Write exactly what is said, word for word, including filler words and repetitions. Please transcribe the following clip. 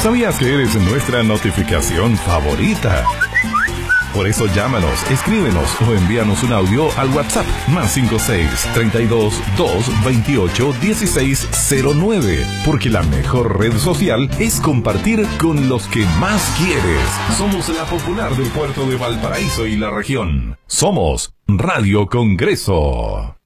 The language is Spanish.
¿Sabías que eres nuestra notificación favorita? Por eso llámanos, escríbenos o envíanos un audio al WhatsApp más cinco seis, treinta y dos, dos, veintiocho, dieciséis, cero nueve. Porque la mejor red social es compartir con los que más quieres. Somos la popular del puerto de Valparaíso y la región. Somos Radio Congreso.